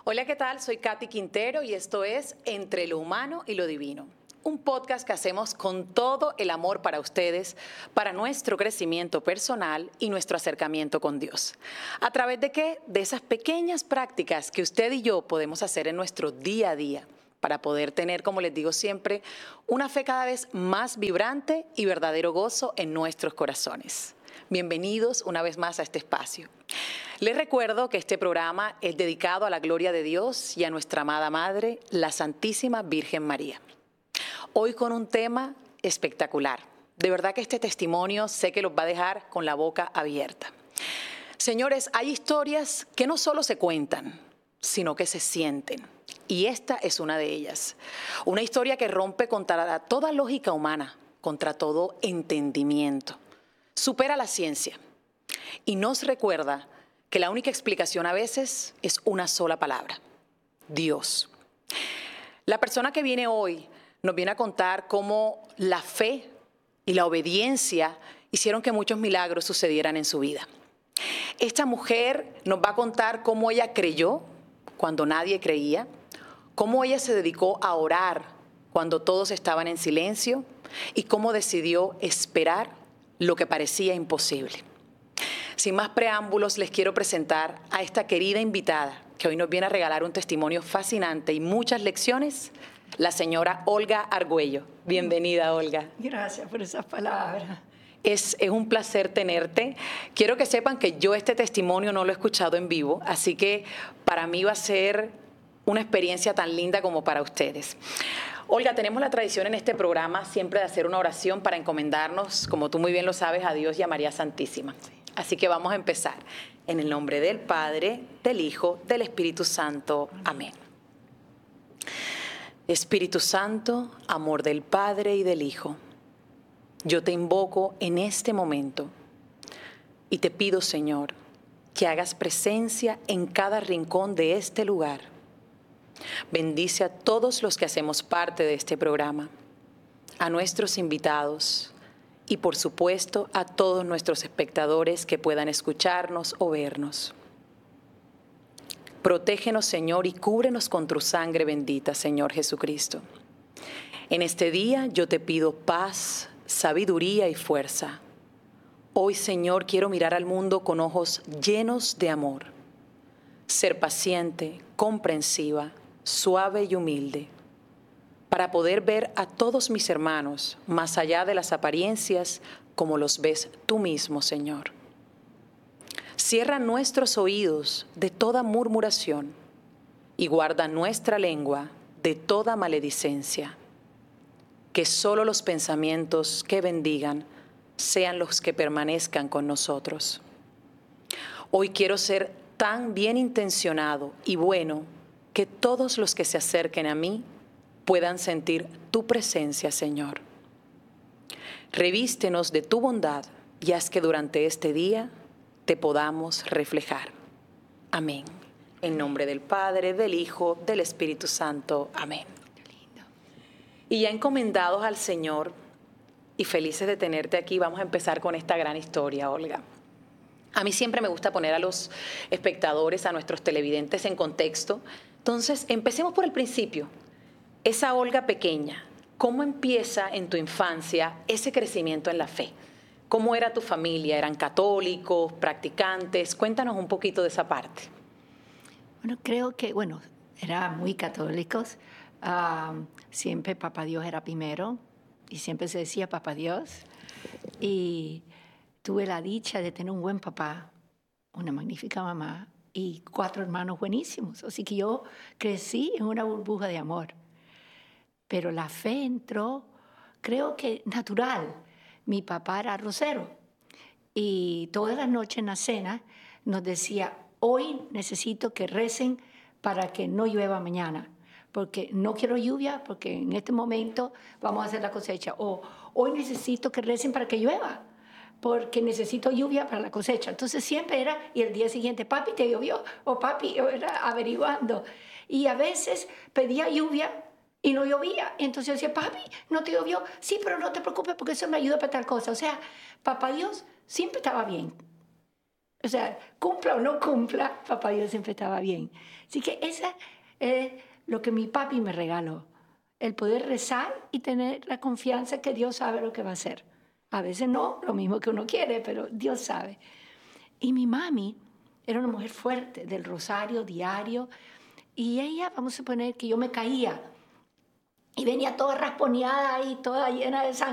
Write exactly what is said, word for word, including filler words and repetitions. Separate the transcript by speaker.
Speaker 1: Hola, ¿qué tal? Soy Katy Quintero y esto es Entre lo Humano y lo Divino, un podcast que hacemos con todo el amor para ustedes, para nuestro crecimiento personal y nuestro acercamiento con Dios. ¿A través de qué? De esas pequeñas prácticas que usted y yo podemos hacer en nuestro día a día para poder tener, como les digo siempre, una fe cada vez más vibrante y verdadero gozo en nuestros corazones. Bienvenidos una vez más a este espacio. Les recuerdo que este programa es dedicado a la gloria de Dios y a nuestra amada Madre, la Santísima Virgen María. Hoy con un tema espectacular. De verdad que este testimonio sé que los va a dejar con la boca abierta. Señores, hay historias que no solo se cuentan, sino que se sienten. Y esta es una de ellas. Una historia que rompe contra toda lógica humana, contra todo entendimiento. Supera la ciencia y nos recuerda que la única explicación a veces es una sola palabra: Dios. La persona que viene hoy nos viene a contar cómo la fe y la obediencia hicieron que muchos milagros sucedieran en su vida. Esta mujer nos va a contar cómo ella creyó cuando nadie creía, cómo ella se dedicó a orar cuando todos estaban en silencio y cómo decidió esperar lo que parecía imposible. Sin más preámbulos, les quiero presentar a esta querida invitada que hoy nos viene a regalar un testimonio fascinante y muchas lecciones, la señora Olga Argüello. Bienvenida, Olga.
Speaker 2: Gracias por esas palabras.
Speaker 1: Es, es un placer tenerte. Quiero que sepan que yo este testimonio no lo he escuchado en vivo, así que para mí va a ser una experiencia tan linda como para ustedes. Olga, tenemos la tradición en este programa siempre de hacer una oración para encomendarnos, como tú muy bien lo sabes, a Dios y a María Santísima. Así que vamos a empezar. En el nombre del Padre, del Hijo, del Espíritu Santo. Amén. Espíritu Santo, amor del Padre y del Hijo, yo te invoco en este momento y te pido, Señor, que hagas presencia en cada rincón de este lugar. Bendice a todos los que hacemos parte de este programa, a nuestros invitados y, por supuesto, a todos nuestros espectadores que puedan escucharnos o vernos. Protégenos, Señor, y cúbrenos con tu sangre bendita, Señor Jesucristo. En este día yo te pido paz, sabiduría y fuerza. Hoy, Señor, quiero mirar al mundo con ojos llenos de amor, ser paciente, comprensiva, suave y humilde, para poder ver a todos mis hermanos más allá de las apariencias como los ves tú mismo, Señor. Cierra nuestros oídos de toda murmuración y guarda nuestra lengua de toda maledicencia. Que solo los pensamientos que bendigan sean los que permanezcan con nosotros. Hoy quiero ser tan bien intencionado y bueno que todos los que se acerquen a mí puedan sentir tu presencia, Señor. Revístenos de tu bondad y haz que durante este día te podamos reflejar. Amén. En nombre del Padre, del Hijo, del Espíritu Santo. Amén. Y ya encomendados al Señor y felices de tenerte aquí, vamos a empezar con esta gran historia, Olga. A mí siempre me gusta poner a los espectadores, a nuestros televidentes en contexto. Entonces, empecemos por el principio. Esa Olga pequeña, ¿cómo empieza en tu infancia ese crecimiento en la fe? ¿Cómo era tu familia? ¿Eran católicos, practicantes? Cuéntanos un poquito de esa parte.
Speaker 2: Bueno, creo que, bueno, eran muy católicos. Uh, siempre Papá Dios era primero y siempre se decía Papá Dios. Y tuve la dicha de tener un buen papá, una magnífica mamá y cuatro hermanos buenísimos. Así que yo crecí en una burbuja de amor. Pero la fe entró, creo que natural. Mi papá era arrocero y todas las noches en la cena nos decía: hoy necesito que recen para que no llueva mañana, porque no quiero lluvia, porque en este momento vamos a hacer la cosecha. O hoy necesito que recen para que llueva, porque necesito lluvia para la cosecha. Entonces siempre era, y el día siguiente, papi, ¿te llovió? O papi, era averiguando. Y a veces pedía lluvia y no llovía. Entonces yo decía: papi, ¿no te llovió? Sí, pero no te preocupes porque eso me ayuda para tal cosa. O sea, Papá Dios siempre estaba bien. O sea, cumpla o no cumpla, papá Dios siempre estaba bien. Así que esa es lo que mi papi me regaló. El poder rezar y tener la confianza que Dios sabe lo que va a hacer. A veces no, lo mismo que uno quiere, pero Dios sabe. Y mi mami era una mujer fuerte, del rosario diario. Y ella, vamos a suponer que yo me caía. Y venía toda rasponeada y toda llena de sangre.